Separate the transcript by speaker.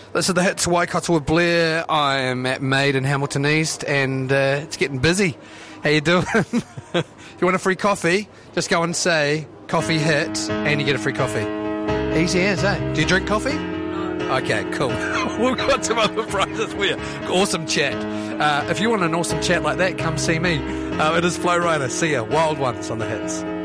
Speaker 1: This is the Hits Waikato with Blair. I'm at Maid in Hamilton East, and it's getting busy. How you doing? You want a free coffee? Just go and say coffee hit, and you get a free coffee. Easy as, eh? Do you drink coffee? No. Okay, cool. We've got some other prizes for you. Awesome chat. If you want an awesome chat like that, come see me. It is Flow Rider. See ya. Wild Ones on the Hits.